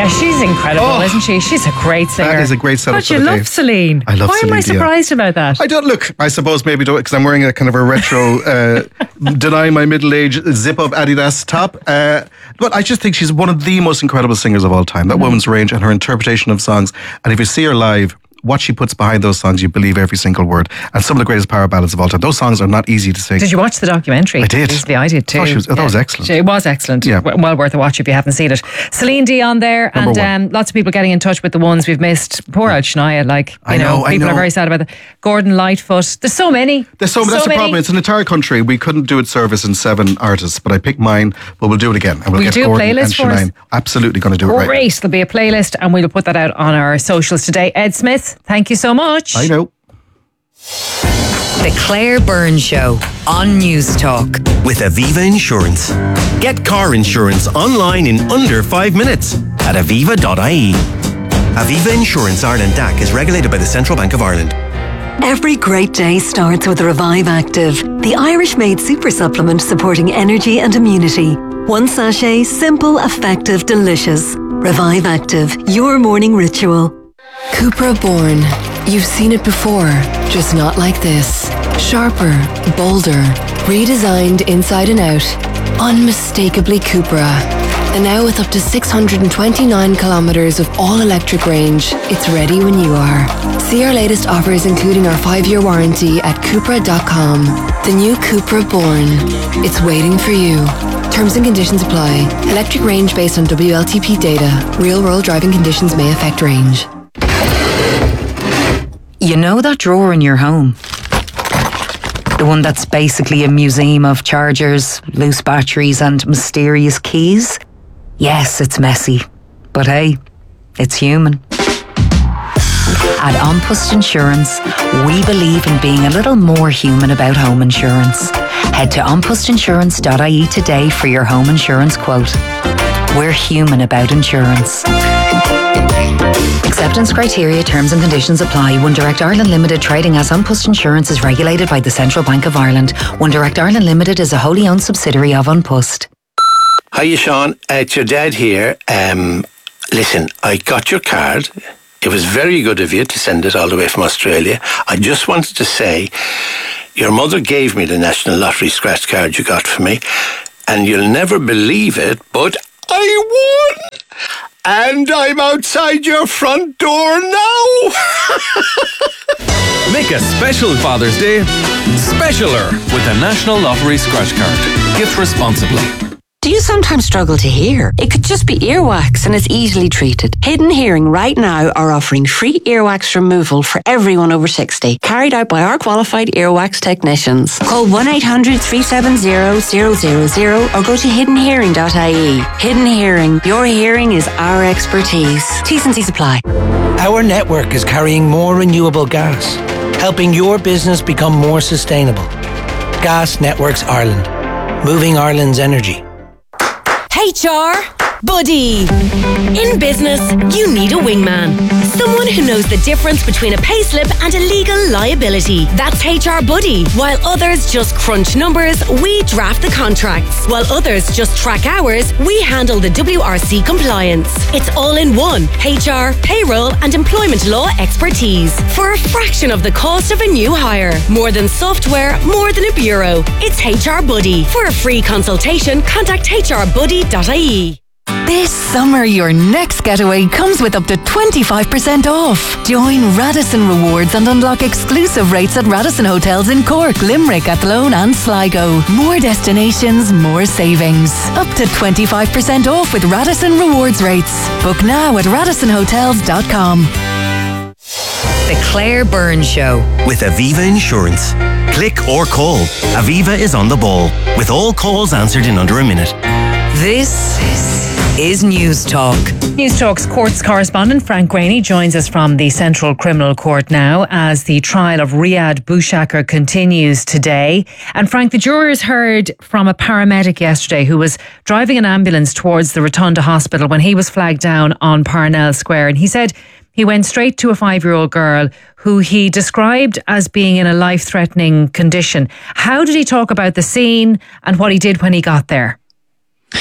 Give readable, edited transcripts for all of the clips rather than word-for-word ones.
Yeah, she's incredible, isn't she? She's a great singer. That is a great setup. But you love Celine. I love Why Celine. Why am I surprised about that? I don't look. I suppose maybe because I'm wearing a kind of a retro, deny my middle age zip up Adidas top. But I just think she's one of the most incredible singers of all time. That woman's range and her interpretation of songs. And if you see her live, what she puts behind those songs, you believe every single word. And some of the greatest power ballads of all time. Those songs are not easy to sing. Did you watch the documentary? I did. I did too. That was excellent. It was excellent. Yeah. Well worth a watch if you haven't seen it. Celine Dion there, and lots of people getting in touch with the ones we've missed. Poor old Shania, people are very sad about it. Gordon Lightfoot. There's so many. That's the problem. It's an entire country. We couldn't do it service in 7 artists, but I picked mine, but we'll do it again. And we'll get do Gordon a playlist and Shania. Absolutely going to do it right. Great. There'll be a playlist and we'll put that out on our socials today. Ed Smith, thank you so much. I know. The Claire Byrne Show on News Talk. With Aviva Insurance. Get car insurance online in under 5 minutes at aviva.ie. Aviva Insurance Ireland DAC is regulated by the Central Bank of Ireland. Every great day starts with Revive Active, the Irish-made super supplement supporting energy and immunity. 1 sachet, simple, effective, delicious. Revive Active, your morning ritual. Cupra Born. You've seen it before, just not like this. Sharper, bolder, redesigned inside and out. Unmistakably Cupra. And now with up to 629 kilometres of all-electric range, it's ready when you are. See our latest offers including our 5-year warranty at Cupra.com. The new Cupra Born. It's waiting for you. Terms and conditions apply. Electric range based on WLTP data. Real-world driving conditions may affect range. You know that drawer in your home? The one that's basically a museum of chargers, loose batteries and mysterious keys? Yes, it's messy. But hey, it's human. At An Post Insurance, we believe in being a little more human about home insurance. Head to anpostinsurance.ie today for your home insurance quote. We're human about insurance. Acceptance criteria, terms and conditions apply. One Direct Ireland Limited trading as An Post Insurance is regulated by the Central Bank of Ireland. One Direct Ireland Limited is a wholly owned subsidiary of An Post. Hiya Sean, it's your dad here. Listen, I got your card. It was very good of you to send it all the way from Australia. I just wanted to say, your mother gave me the National Lottery scratch card you got for me, and you'll never believe it, but I won! And I'm outside your front door now! Make a special Father's Day specialer with the National Lottery scratch card. Gift responsibly. Do you sometimes struggle to hear? It could just be earwax and it's easily treated. Hidden Hearing right now are offering free earwax removal for everyone over 60, carried out by our qualified earwax technicians. Call 1-800-370-000 or go to hiddenhearing.ie. Hidden Hearing, your hearing is our expertise. T&Cs apply. Our network is carrying more renewable gas, helping your business become more sustainable. Gas Networks Ireland, moving Ireland's energy. HR Buddy. In business, you need a wingman. Someone who knows the difference between a payslip and a legal liability. That's HR Buddy. While others just crunch numbers, we draft the contracts. While others just track hours, we handle the WRC compliance. It's all in one. HR, payroll and employment law expertise. For a fraction of the cost of a new hire. More than software, more than a bureau. It's HR Buddy. For a free consultation, contact hrbuddy.ie. This summer, your next getaway comes with up to 25% off. Join Radisson Rewards and unlock exclusive rates at Radisson Hotels in Cork, Limerick, Athlone and Sligo. More destinations, more savings. Up to 25% off with Radisson Rewards rates. Book now at radissonhotels.com. The Claire Byrne Show. With Aviva Insurance. Click or call. Aviva is on the ball, with all calls answered in under a minute. This is News Talk. News Talk's courts correspondent Frank Graney joins us from the Central Criminal Court now as the trial of Riyad Boushakar continues today. And Frank, the jurors heard from a paramedic yesterday who was driving an ambulance towards the Rotunda Hospital when he was flagged down on Parnell Square. And he said he went straight to a 5-year-old girl who he described as being in a life-threatening condition. How did he talk about the scene and what he did when he got there?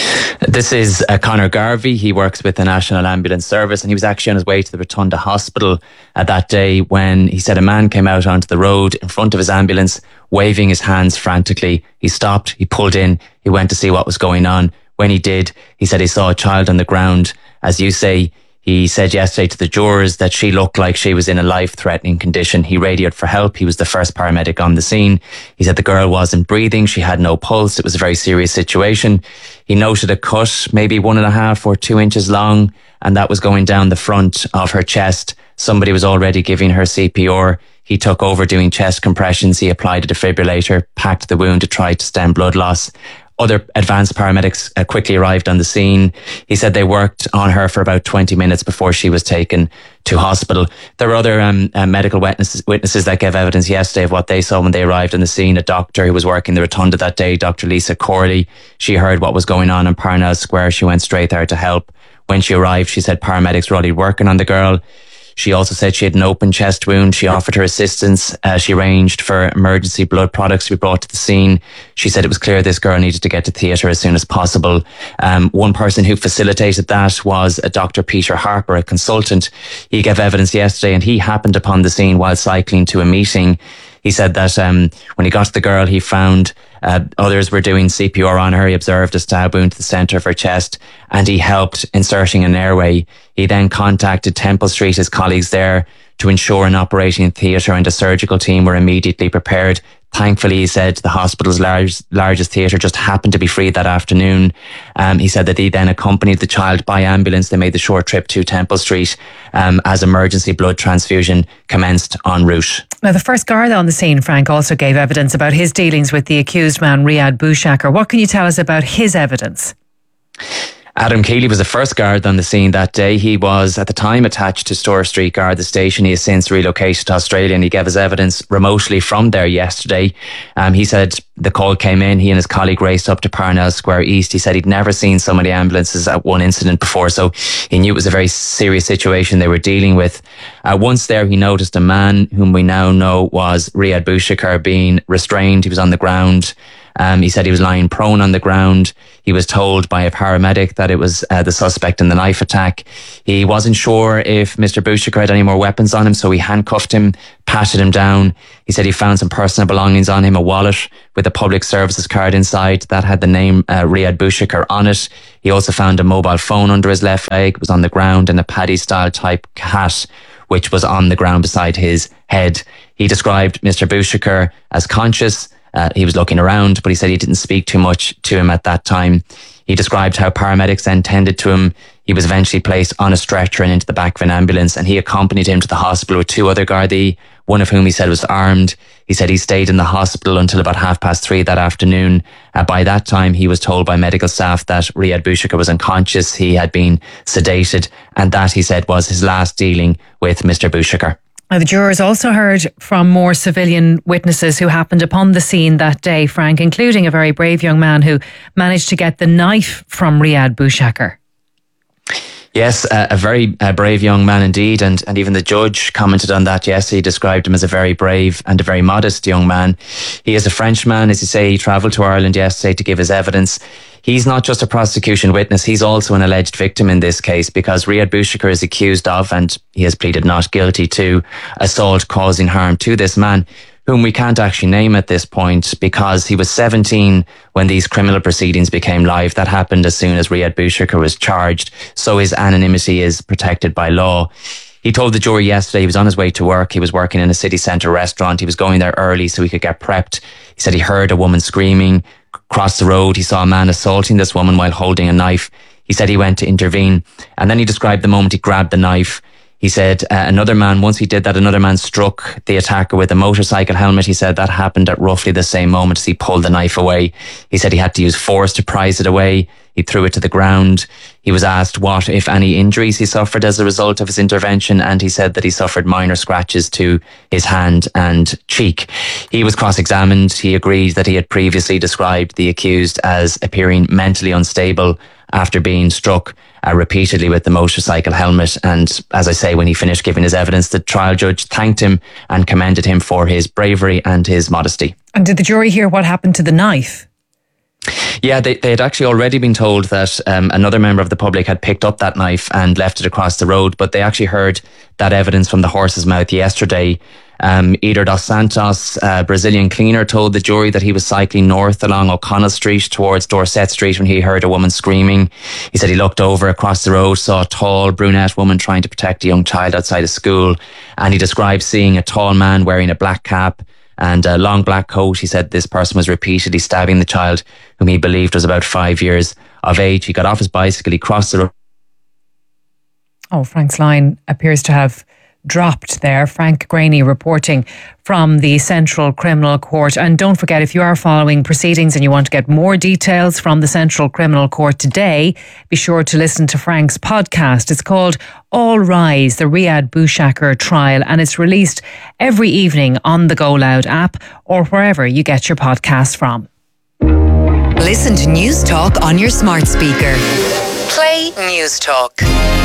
This is Conor Garvey. He works with the National Ambulance Service, and he was actually on his way to the Rotunda Hospital that day when he said a man came out onto the road in front of his ambulance, waving his hands frantically. He stopped, he pulled in, he went to see what was going on. When he did, he said he saw a child on the ground. As you say, he said yesterday to the jurors that she looked like she was in a life-threatening condition. He radioed for help. He was the first paramedic on the scene. He said the girl wasn't breathing. She had no pulse. It was a very serious situation. He noted a cut, maybe 1.5 or 2 inches long, and that was going down the front of her chest. Somebody was already giving her CPR. He took over doing chest compressions. He applied a defibrillator, packed the wound to try to stem blood loss. Other advanced paramedics quickly arrived on the scene. He said they worked on her for about 20 minutes before she was taken to hospital. There were other medical witnesses that gave evidence yesterday of what they saw when they arrived on the scene. A doctor who was working the Rotunda that day, Dr. Lisa Corley, she heard what was going on in Parnell Square. She went straight there to help. When she arrived, she said paramedics were already working on the girl. She also said she had an open chest wound. She offered her assistance. She arranged for emergency blood products to be brought to the scene. She said it was clear this girl needed to get to theatre as soon as possible. One person who facilitated that was a Dr. Peter Harper, a consultant. He gave evidence yesterday and he happened upon the scene while cycling to a meeting. He said that when he got to the girl, he found others were doing CPR on her. He observed a stab wound to the centre of her chest and he helped inserting an airway. He then contacted Temple Street, his colleagues there, to ensure an operating theatre and a surgical team were immediately prepared. Thankfully, he said the hospital's largest theatre just happened to be free that afternoon. He said that he then accompanied the child by ambulance. They made the short trip to Temple Street as emergency blood transfusion commenced en route. Now, the first guard on the scene, Frank, also gave evidence about his dealings with the accused man, Riyad Boushakar. What can you tell us about his evidence? Adam Keeley was the first guard on the scene that day. He was at the time attached to Store Street Guard, the station. He has since relocated to Australia and he gave his evidence remotely from there yesterday. He said the call came in. He and his colleague raced up to Parnell Square East. He said he'd never seen so many ambulances at one incident before, so he knew it was a very serious situation they were dealing with. Once there, he noticed a man whom we now know was Riyad Boushakar being restrained. He was on the ground. He said he was lying prone on the ground. He was told by a paramedic that it was the suspect in the knife attack. He wasn't sure if Mr. Boushakar had any more weapons on him, so he handcuffed him, patted him down. He said he found some personal belongings on him, a wallet with a public services card inside that had the name Riyad Boushakar on it. He also found a mobile phone under his left leg, was on the ground, and a paddy-style type hat, which was on the ground beside his head. He described Mr. Boushakar as conscious. He was looking around, but he said he didn't speak too much to him at that time. He described how paramedics then tended to him. He was eventually placed on a stretcher and into the back of an ambulance, and he accompanied him to the hospital with 2 other Gardaí, one of whom he said was armed. He said he stayed in the hospital until about 3:30 that afternoon. By that time, he was told by medical staff that Riyad Boushakar was unconscious. He had been sedated, and that, he said, was his last dealing with Mr. Boushakar. Now, the jurors also heard from more civilian witnesses who happened upon the scene that day, Frank, including a very brave young man who managed to get the knife from Riyad Boushakar. Yes, a very brave young man indeed, and even the judge commented on that yesterday. He described him as a very brave and a very modest young man. He is a Frenchman, as you say. He travelled to Ireland yesterday to give his evidence. He's not just a prosecution witness, he's also an alleged victim in this case, because Riyad Boushakar is accused of, and he has pleaded not guilty to, assault causing harm to this man, whom we can't actually name at this point because he was 17 when these criminal proceedings became live. That happened as soon as Riyad Boushakar was charged, so his anonymity is protected by law. He told the jury yesterday he was on his way to work. He was working in a city centre restaurant. He was going there early so he could get prepped. He said he heard a woman screaming. Across the road, he saw a man assaulting this woman while holding a knife. He said he went to intervene. And then he described the moment he grabbed the knife. He said once he did that, another man struck the attacker with a motorcycle helmet. He said that happened at roughly the same moment as he pulled the knife away. He said he had to use force to prise it away. He threw it to the ground. He was asked what, if any, injuries he suffered as a result of his intervention, and he said that he suffered minor scratches to his hand and cheek. He was cross-examined. He agreed that he had previously described the accused as appearing mentally unstable after being struck repeatedly with the motorcycle helmet. And as I say, when he finished giving his evidence, the trial judge thanked him and commended him for his bravery and his modesty. And did the jury hear what happened to the knife? Yeah, they had actually already been told that another member of the public had picked up that knife and left it across the road, but they actually heard that evidence from the horse's mouth yesterday. Eder dos Santos, a Brazilian cleaner, told the jury that he was cycling north along O'Connell Street towards Dorset Street when he heard a woman screaming. He said he looked over across the road, saw a tall brunette woman trying to protect a young child outside of school, and he described seeing a tall man wearing a black cap and a long black coat. He said this person was repeatedly stabbing the child, whom he believed was about 5 years of age. He got off his bicycle, he crossed the road. Oh, Frank's line appears to have dropped there. Frank Graney reporting from the Central Criminal Court. And don't forget, if you are following proceedings and you want to get more details from the Central Criminal Court today, be sure to listen to Frank's podcast. It's called All Rise, the Riyad Boushakar trial, and it's released every evening on the Go Loud app or wherever you get your podcast from. Listen to News Talk on your smart speaker. Play News Talk.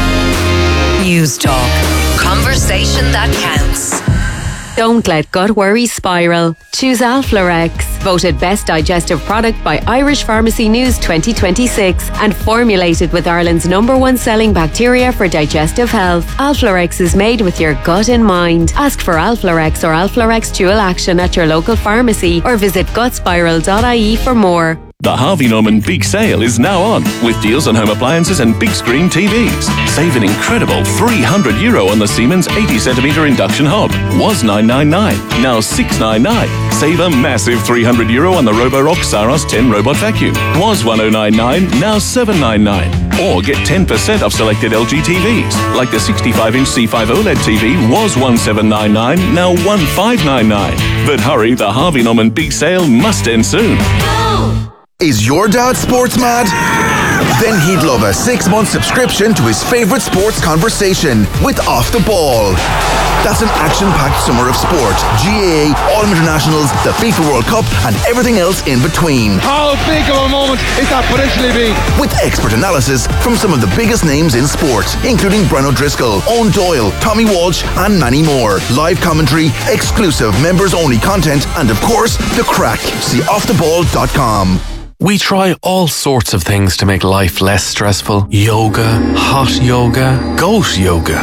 News Talk. Conversation that counts. Don't let gut worry spiral. Choose Alflorex, voted best digestive product by Irish Pharmacy News 2026 and formulated with Ireland's #1 selling bacteria for digestive health. Alflorex is made with your gut in mind. Ask for Alflorex or Alflorex Dual Action at your local pharmacy or visit gutspiral.ie for more. The Harvey Norman Big Sale is now on, with deals on home appliances and big screen TVs. Save an incredible €300 on the Siemens 80cm induction hob. Was $999, now $699. Save a massive €300 on the Roborock Saros 10 robot vacuum. Was $1099, now $799. Or get 10% off selected LG TVs, like the 65-inch C5 OLED TV was $1799, now $1599. But hurry, the Harvey Norman Big Sale must end soon. Is your dad sports mad? Then he'd love a 6-month subscription to his favourite sports conversation with Off the Ball. That's an action-packed summer of sport. GAA, All Internationals, the FIFA World Cup and everything else in between. How big of a moment is that potentially be? With expert analysis from some of the biggest names in sport, including Brian O'Driscoll, Owen Doyle, Tommy Walsh and many more. Live commentary, exclusive members-only content and of course, the crack. See offtheball.com. We try all sorts of things to make life less stressful. Yoga, hot yoga, goat yoga.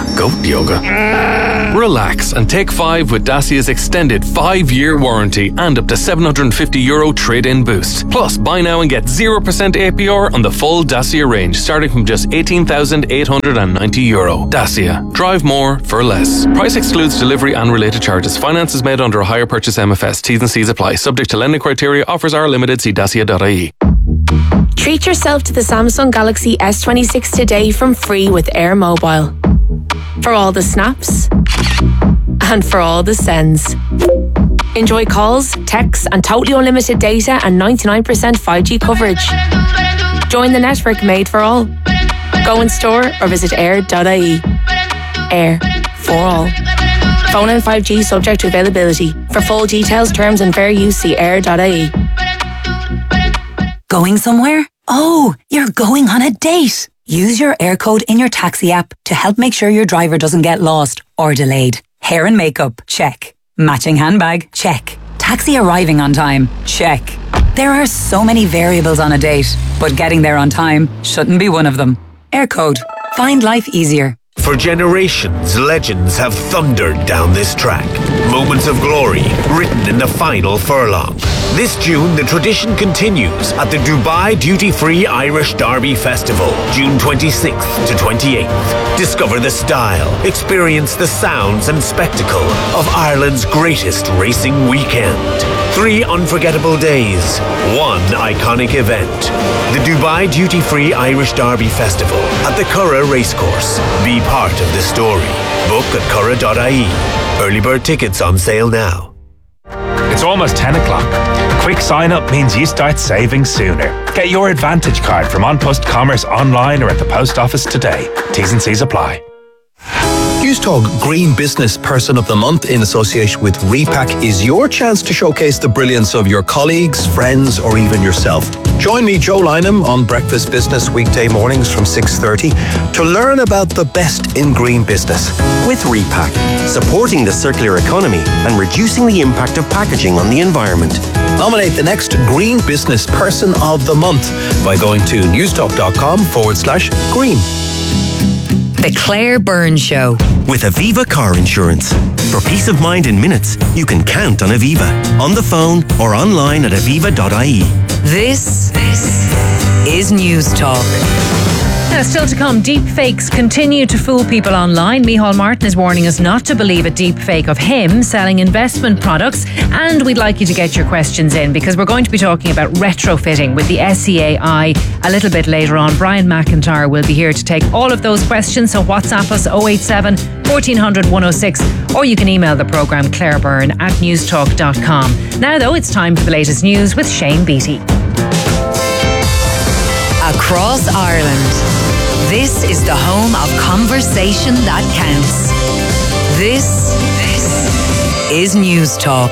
Relax and take 5 with Dacia's extended 5-year warranty and up to €750 trade-in boost. Plus, buy now and get 0% APR on the full Dacia range, starting from just €18,890. Dacia. Drive more for less. Price excludes delivery and related charges. Finance is made under a hire purchase MFS. T's and C's apply. Subject to lending criteria. Offers are limited. See dacia.ie. Treat yourself to the Samsung Galaxy S26 today from Free with Air Mobile. For all the snaps and for all the sends. Enjoy calls, texts and totally unlimited data and 99% 5G coverage. Join the network made for all. Go in store or visit air.ie. Air for all. Phone and 5G subject to availability. For full details, terms and fair use, see air.ie. Going somewhere? Oh, you're going on a date. Use your Air code in your taxi app to help make sure your driver doesn't get lost or delayed. Hair and makeup? Check. Matching handbag? Check. Taxi arriving on time? Check. There are so many variables on a date, but getting there on time shouldn't be one of them. Air code. Find life easier. For generations, legends have thundered down this track. Moments of glory written in the final furlong. This June, the tradition continues at the Dubai Duty Free Irish Derby Festival, June 26th to 28th. Discover the style, experience the sounds and spectacle of Ireland's greatest racing weekend. 3 unforgettable days, 1 iconic event. The Dubai Duty Free Irish Derby Festival at the Curragh Racecourse. Be part of the story. Book at curragh.ie. Early bird tickets on sale now. It's almost 10 o'clock. A quick sign up means you start saving sooner. Get your Advantage card from An Post Commerce online or at the post office today. T's and C's apply. News Talk Green Business Person of the Month in association with Repack is your chance to showcase the brilliance of your colleagues, friends, or even yourself. Join me, Joe Lynham, on Breakfast Business weekday mornings from 6:30 to learn about the best in green business. With Repack, supporting the circular economy and reducing the impact of packaging on the environment. Nominate the next Green Business Person of the Month by going to newstalk.com/green. The Claire Byrne Show. With Aviva Car Insurance. For peace of mind in minutes, you can count on Aviva. On the phone or online at aviva.ie. This is News Talk. Now, still to come, deep fakes continue to fool people online. Micheál Martin is warning us not to believe a deep fake of him selling investment products. And we'd like you to get your questions in because we're going to be talking about retrofitting with the SEAI a little bit later on. Brian McIntyre will be here to take all of those questions. So WhatsApp us 087 1400 106 or you can email the programme claireburn@newstalk.com. Now, though, it's time for the latest news with Shane Beattie. Across Ireland, this is the home of conversation that counts. This is News Talk.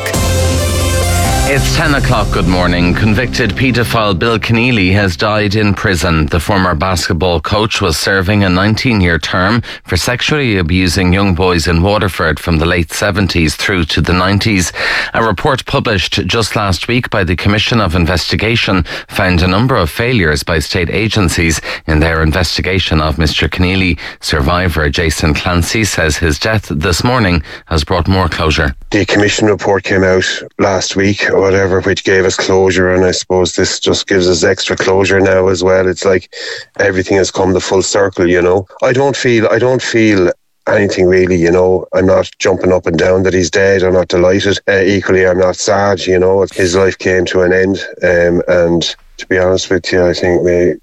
It's 10 o'clock. Good morning. Convicted paedophile Bill Keneally has died in prison. The former basketball coach was serving a 19-year term for sexually abusing young boys in Waterford from the late 70s through to the 90s. A report published just last week by the Commission of Investigation found a number of failures by state agencies in their investigation of Mr. Keneally. Survivor Jason Clancy says his death this morning has brought more closure. The Commission report came out last week, or whatever, which gave us closure, and I suppose this just gives us extra closure now as well. It's like everything has come to full circle, you know. I don't feel anything really, you know. I'm not jumping up and down that he's dead. I'm not delighted. Equally, I'm not sad, you know. His life came to an end, and to be honest with you, I think may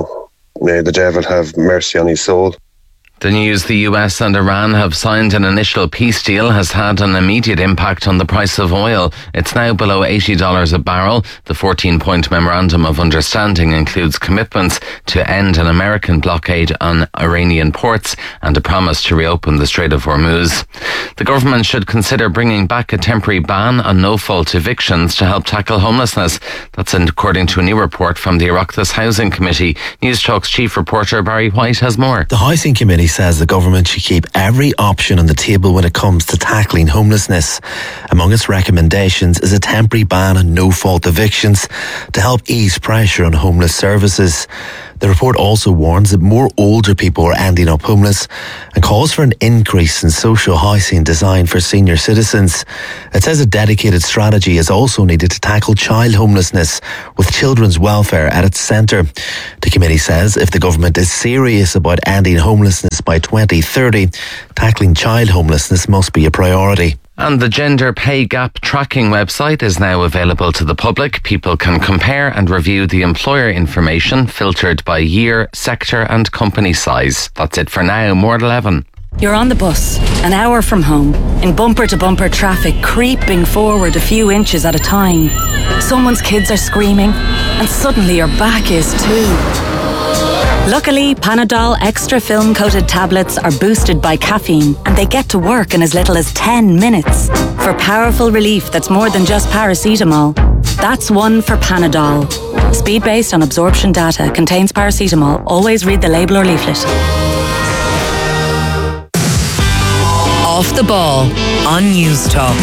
the devil have mercy on his soul. The news the US and Iran have signed an initial peace deal has had an immediate impact on the price of oil. It's now below $80 a barrel. The 14-point memorandum of understanding includes commitments to end an American blockade on Iranian ports and a promise to reopen the Strait of Hormuz. The government should consider bringing back a temporary ban on no-fault evictions to help tackle homelessness. That's according to a new report from the Oireachtas Housing Committee. News Talk's chief reporter Barry White has more. The Housing Committee says the government should keep every option on the table when it comes to tackling homelessness. Among its recommendations is a temporary ban on no-fault evictions to help ease pressure on homeless services. The report also warns that more older people are ending up homeless and calls for an increase in social housing designed for senior citizens. It says a dedicated strategy is also needed to tackle child homelessness, with children's welfare at its centre. The committee says if the government is serious about ending homelessness by 2030, tackling child homelessness must be a priority. And the Gender Pay Gap Tracking website is now available to the public. People can compare and review the employer information filtered by year, sector and company size. That's it for now. More at 11. You're on the bus, an hour from home, in bumper-to-bumper traffic, creeping forward a few inches at a time. Someone's kids are screaming, and suddenly your back is too. Luckily, Panadol extra film-coated tablets are boosted by caffeine, and they get to work in as little as 10 minutes. For powerful relief that's more than just paracetamol. That's one for Panadol. Speed based on absorption data, contains paracetamol. Always read the label or leaflet. Off the Ball on News Talk.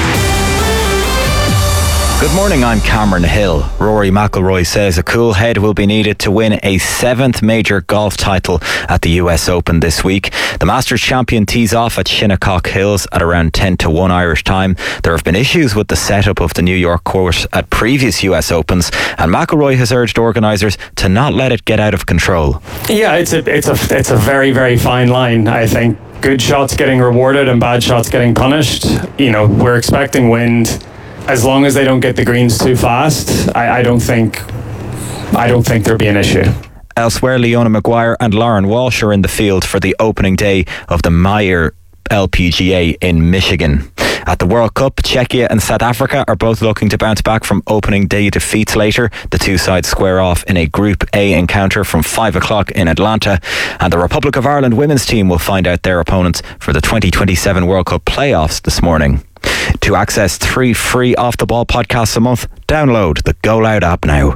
Good morning, I'm Cameron Hill. Rory McIlroy says a cool head will be needed to win a 7th major golf title at the US Open this week. The Masters champion tees off at Shinnecock Hills at around 10 to 1 Irish time. There have been issues with the setup of the New York course at previous US Opens, and McIlroy has urged organisers to not let it get out of control. Yeah, it's a very, very fine line, I think. Good shots getting rewarded and bad shots getting punished. You know, we're expecting wind. As long as they don't get the greens too fast, I don't think there'll be an issue. Elsewhere, Leona Maguire and Lauren Walsh are in the field for the opening day of the Meijer LPGA in Michigan. At the World Cup, Czechia and South Africa are both looking to bounce back from opening day defeats later. The two sides square off in a Group A encounter from 5 o'clock in Atlanta. And the Republic of Ireland women's team will find out their opponents for the 2027 World Cup playoffs this morning. To access 3 free Off the Ball podcasts a month, download the Go Loud app now.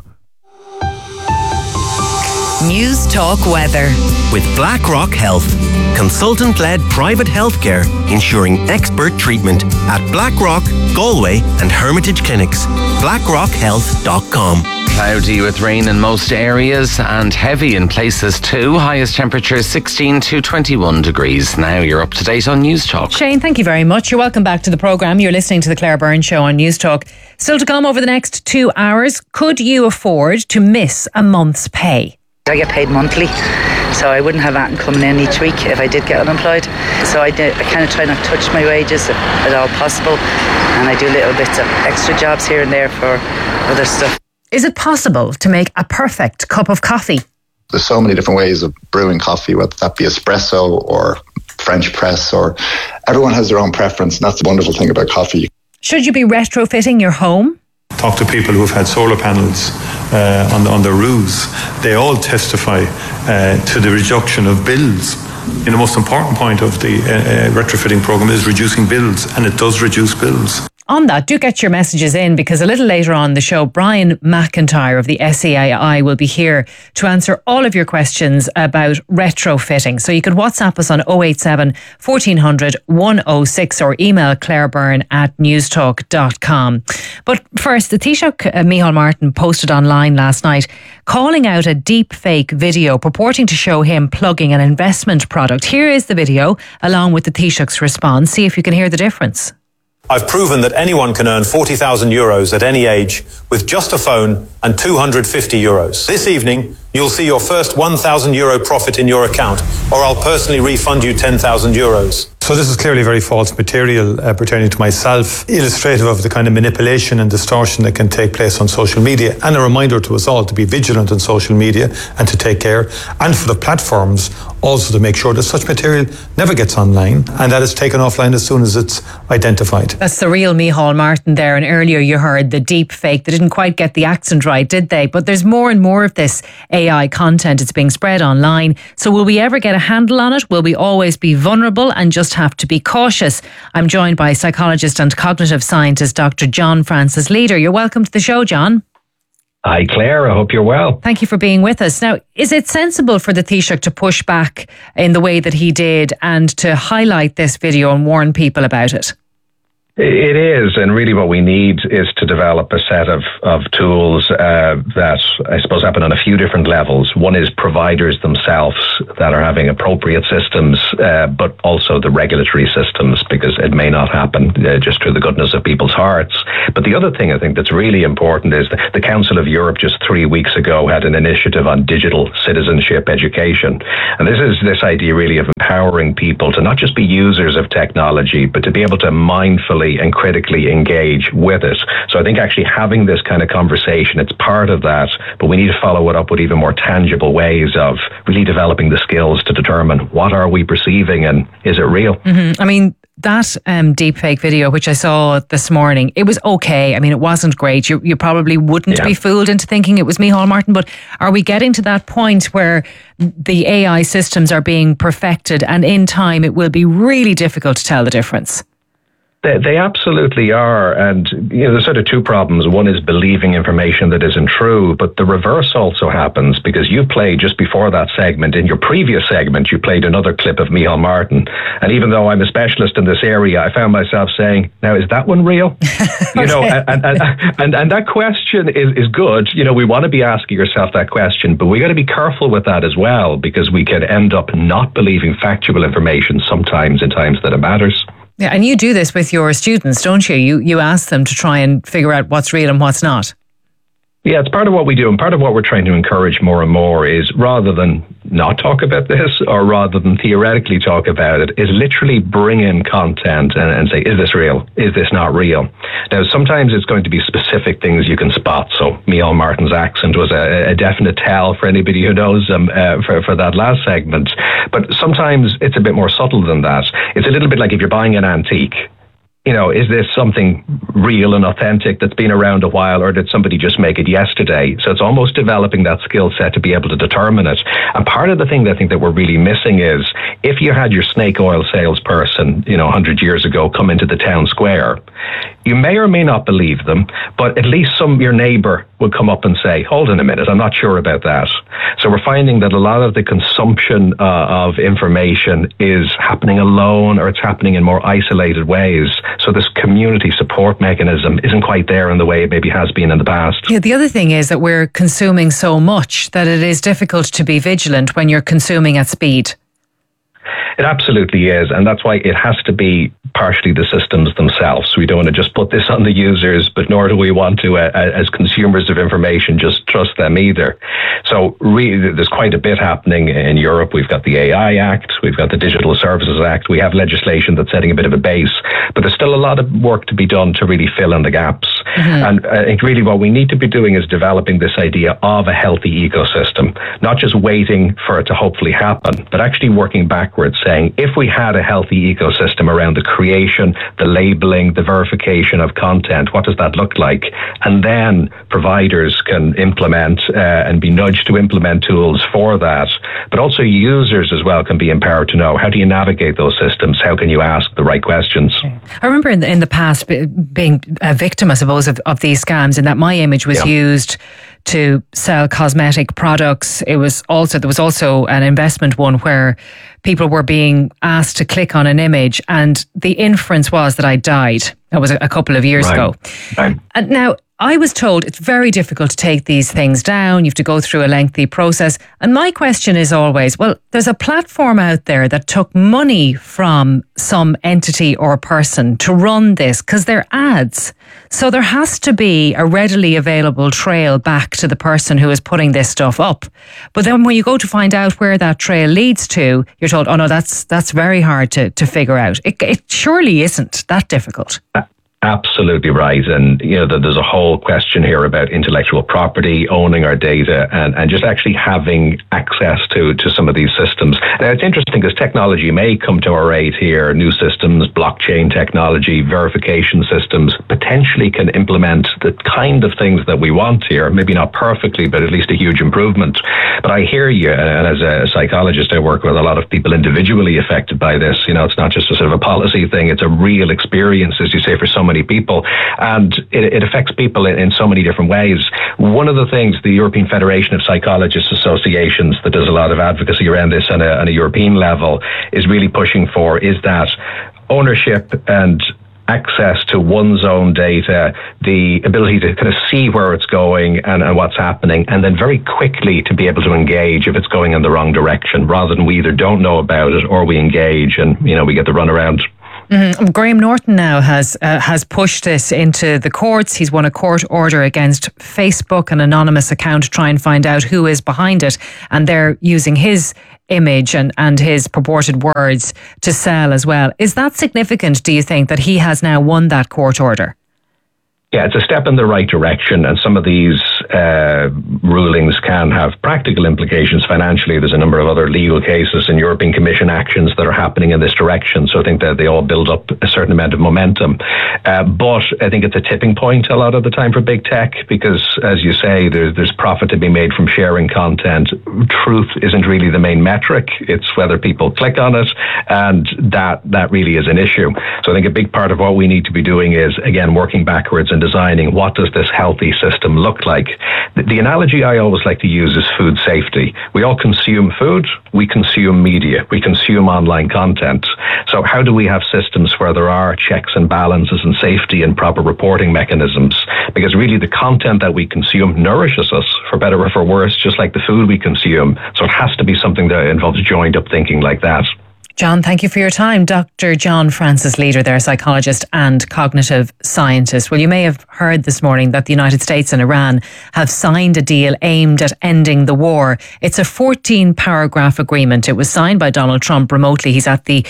News Talk Weather. With BlackRock Health, consultant-led private healthcare ensuring expert treatment at BlackRock, Galway and Hermitage Clinics. BlackRockHealth.com. Cloudy with rain in most areas and heavy in places too. Highest temperature 16 to 21 degrees. Now you're up to date on News Talk. Shane, thank you very much. You're welcome back to the programme. You're listening to the Claire Byrne Show on News Talk. Still to come over the next 2 hours. Could you afford to miss a month's pay? I get paid monthly, so I wouldn't have that coming in each week if I did get unemployed. So I kind of try not to touch my wages at all possible, and I do little bits of extra jobs here and there for other stuff. Is it possible to make a perfect cup of coffee? There's so many different ways of brewing coffee, whether that be espresso or French press, or everyone has their own preference, and that's the wonderful thing about coffee. Should you be retrofitting your home? Talk to people who've had solar panels on their roofs. They all testify to the reduction of bills. The most important point of the retrofitting programme is reducing bills, and it does reduce bills. On that, do get your messages in, because a little later on the show, Brian McIntyre of the SEAI will be here to answer all of your questions about retrofitting. So you could WhatsApp us on 087 1400 106 or email clairebyrne@newstalk.com. But first, the Taoiseach Micheál Martin posted online last night calling out a deep fake video purporting to show him plugging an investment product. Here is the video along with the Taoiseach's response. See if you can hear the difference. I've proven that anyone can earn €40,000 at any age with just a phone and €250. This evening, you'll see your first €1,000 profit in your account, or I'll personally refund you €10,000. So this is clearly very false material pertaining to myself, illustrative of the kind of manipulation and distortion that can take place on social media, and a reminder to us all to be vigilant on social media and to take care, and for the platforms also to make sure that such material never gets online and that it's taken offline as soon as it's identified. That's the real Micheál Martin there, and earlier you heard the deep fake. They didn't quite get the accent right, did they? But there's more and more of this AI content. It's being spread online. So will we ever get a handle on it? Will we always be vulnerable and just have to be cautious? I'm joined by psychologist and cognitive scientist Dr. John Francis Leader. You're welcome to the show, John. Hi, Claire. I hope you're well. Thank you for being with us. Now, is it sensible for the Taoiseach to push back in the way that he did and to highlight this video and warn people about it? It is, and really what we need is to develop a set of tools that I suppose happen on a few different levels. One is providers themselves that are having appropriate systems, but also the regulatory systems, because it may not happen just through the goodness of people's hearts. But the other thing I think that's really important is the Council of Europe just 3 weeks ago had an initiative on digital citizenship education. And this is this idea really of empowering people to not just be users of technology, but to be able to mindfully and critically engage with it. So I think actually having this kind of conversation, it's part of that, but we need to follow it up with even more tangible ways of really developing the skills to determine what are we perceiving and is it real? Mm-hmm. I mean, that deepfake video, which I saw this morning, it was okay. I mean, it wasn't great. You probably wouldn't be fooled into thinking it was Micheál Martin, but are we getting to that point where the AI systems are being perfected and in time it will be really difficult to tell the difference? They absolutely are. And there's sort of two problems. One is believing information that isn't true, but the reverse also happens, because you played just before that segment, in your previous segment, you played another clip of Micheál Martin. And even though I'm a specialist in this area, I found myself saying, now, is that one real? You know, and that question is good. You know, we want to be asking yourself that question, but we got to be careful with that as well, because we can end up not believing factual information sometimes in times that it matters. Yeah, and you do this with your students, don't you? You ask them to try and figure out what's real and what's not. Yeah, it's part of what we do, and part of what we're trying to encourage more and more is, rather than not talk about this, or rather than theoretically talk about it, is literally bring in content and say, is this real? Is this not real? Now, sometimes it's going to be specific things you can spot. So Micheál Martin's accent was a definite tell for anybody who knows him for that last segment. But sometimes it's a bit more subtle than that. It's a little bit like if you're buying an antique. is this something real and authentic that's been around a while, or did somebody just make it yesterday? So it's almost developing that skill set to be able to determine it. And part of the thing that I think that we're really missing is, if you had your snake oil salesperson, 100 years ago come into the town square, you may or may not believe them, but at least your neighbour would come up and say, hold on a minute, I'm not sure about that. So we're finding that a lot of the consumption of information is happening alone, or it's happening in more isolated ways. So this community support mechanism isn't quite there in the way it maybe has been in the past. Yeah, the other thing is that we're consuming so much that it is difficult to be vigilant when you're consuming at speed. It absolutely is, and that's why it has to be partially the systems themselves. We don't want to just put this on the users, but nor do we want to, as consumers of information, just trust them either. So really, there's quite a bit happening in Europe. We've got the AI Act, we've got the Digital Services Act, we have legislation that's setting a bit of a base, but there's still a lot of work to be done to really fill in the gaps. And I think really what we need to be doing is developing this idea of a healthy ecosystem, not just waiting for it to hopefully happen, but actually working backwards, saying if we had a healthy ecosystem around the creation, the labeling, the verification of content, what does that look like? And then providers can implement and be nudged to implement tools for that. But also users as well can be empowered to know, how do you navigate those systems? How can you ask the right questions? I remember in the past being a victim, I suppose, of these scams, and that my image was used to sell cosmetic products. There was also an investment one where people were being asked to click on an image, and the inference was that I died. That was a couple of years ago. And now, I was told it's very difficult to take these things down. You have to go through a lengthy process. And my question is always, well, there's a platform out there that took money from some entity or person to run this because they're ads. So there has to be a readily available trail back to the person who is putting this stuff up. But then when you go to find out where that trail leads to, you're told, oh no, that's very hard to figure out. It surely isn't that difficult. Absolutely right. And, there's a whole question here about intellectual property, owning our data, and just actually having access to some of these systems. Now, it's interesting because technology may come to our aid here. New systems, blockchain technology, verification systems potentially can implement the kind of things that we want here. Maybe not perfectly, but at least a huge improvement. But I hear you. And as a psychologist, I work with a lot of people individually affected by this. It's not just a sort of a policy thing. It's a real experience, as you say, for so many people, and it affects people in so many different ways. One of the things the European Federation of Psychologists Associations, that does a lot of advocacy around this on a European level, is really pushing for is that ownership and access to one's own data, the ability to kind of see where it's going and what's happening, and then very quickly to be able to engage if it's going in the wrong direction, rather than we either don't know about it or we engage and we get the runaround. Graham Norton now has pushed this into the courts. He's won a court order against Facebook, an anonymous account, to try and find out who is behind it. And they're using his image and his purported words to sell as well. Is that significant, do you think, that he has now won that court order? Yeah, it's a step in the right direction, and some of these rulings can have practical implications financially. There's a number of other legal cases and European Commission actions that are happening in this direction, so I think that they all build up a certain amount of momentum. But I think it's a tipping point a lot of the time for big tech, because, as you say, there's profit to be made from sharing content. Truth isn't really the main metric. It's whether people click on it, and that really is an issue. So I think a big part of what we need to be doing is, again, working backwards and designing what does this healthy system look like. The analogy I always like to use is food safety. We all consume food, we consume media, we consume online content. So how do we have systems where there are checks and balances and safety and proper reporting mechanisms? Because really the content that we consume nourishes us, for better or for worse, just like the food we consume. So it has to be something that involves joined up thinking like that. John, thank you for your time. Dr. John Francis Leader there, psychologist and cognitive scientist. Well, you may have heard this morning that the United States and Iran have signed a deal aimed at ending the war. It's a 14-paragraph agreement. It was signed by Donald Trump remotely. He's at the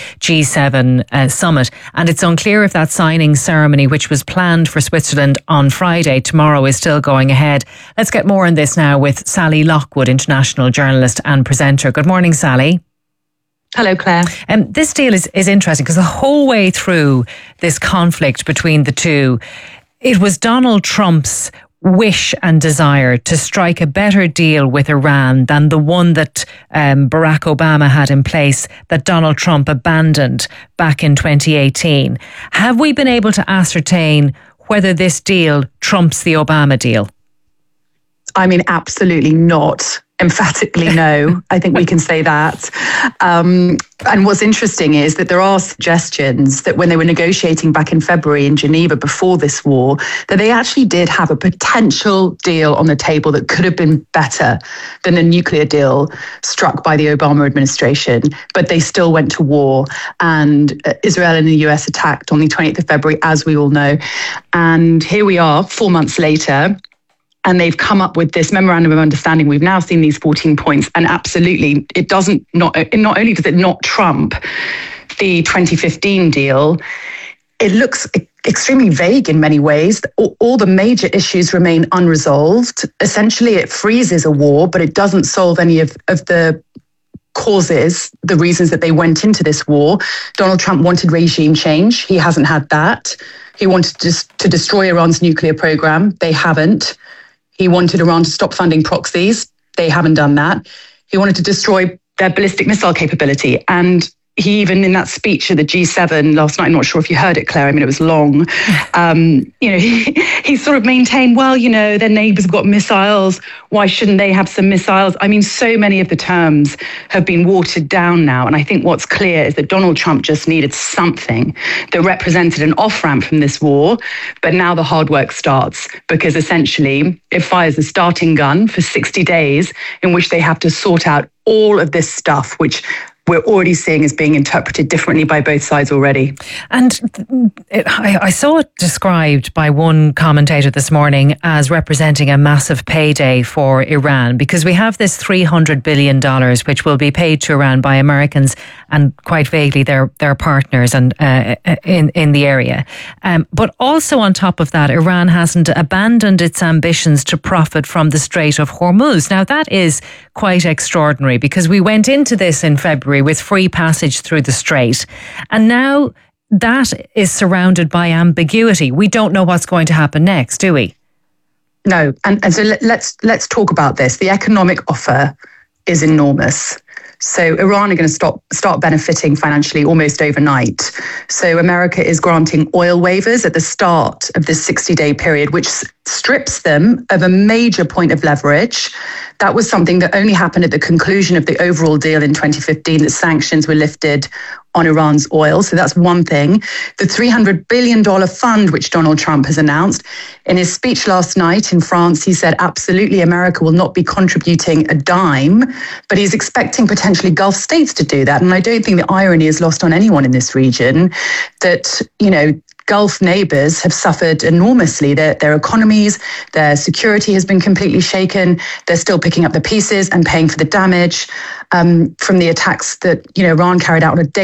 G7 summit. And it's unclear if that signing ceremony, which was planned for Switzerland on Friday, tomorrow, is still going ahead. Let's get more on this now with Sally Lockwood, international journalist and presenter. Good morning, Sally. Hello, Claire. This deal is interesting because the whole way through this conflict between the two, it was Donald Trump's wish and desire to strike a better deal with Iran than the one that Barack Obama had in place that Donald Trump abandoned back in 2018. Have we been able to ascertain whether this deal trumps the Obama deal? I mean, absolutely not. Emphatically no. I think we can say that. And what's interesting is that there are suggestions that when they were negotiating back in February in Geneva before this war, that they actually did have a potential deal on the table that could have been better than the nuclear deal struck by the Obama administration. But they still went to war, and Israel and the US attacked on the 20th of February, as we all know. And here we are 4 months later. And they've come up with this memorandum of understanding. We've now seen these 14 points, and absolutely, it not only does it not trump the 2015 deal, it looks extremely vague in many ways. All the major issues remain unresolved. Essentially, it freezes a war, but it doesn't solve any of the causes, the reasons that they went into this war. Donald Trump wanted regime change. He hasn't had that. He wanted to destroy Iran's nuclear program. They haven't. He wanted Iran to stop funding proxies. They haven't done that. He wanted to destroy their ballistic missile capability. And he even in that speech at the G7 last night, I'm not sure if you heard it, Claire, I mean, it was long. He sort of maintained, well, their neighbours have got missiles. Why shouldn't they have some missiles? I mean, so many of the terms have been watered down now. And I think what's clear is that Donald Trump just needed something that represented an off-ramp from this war. But now the hard work starts, because essentially it fires a starting gun for 60 days in which they have to sort out all of this stuff, which we're already seeing is being interpreted differently by both sides already. And I saw it described by one commentator this morning as representing a massive payday for Iran, because we have this $300 billion which will be paid to Iran by Americans and quite vaguely their partners and in the area. But also on top of that, Iran hasn't abandoned its ambitions to profit from the Strait of Hormuz. Now that is quite extraordinary, because we went into this in February with free passage through the strait, and now that is surrounded by ambiguity. We don't know what's going to happen next, do we? No, and so let's talk about this. The economic offer is enormous. So Iran are going to start benefiting financially almost overnight. So America is granting oil waivers at the start of this 60-day period, which strips them of a major point of leverage. That was something that only happened at the conclusion of the overall deal in 2015, that sanctions were lifted on Iran's oil. So that's one thing. The $300 billion fund, which Donald Trump has announced, in his speech last night in France, he said, absolutely, America will not be contributing a dime, but he's expecting potentially Gulf states to do that. And I don't think the irony is lost on anyone in this region that, Gulf neighbours have suffered enormously. Their economies, their security has been completely shaken. They're still picking up the pieces and paying for the damage from the attacks that Iran carried out on a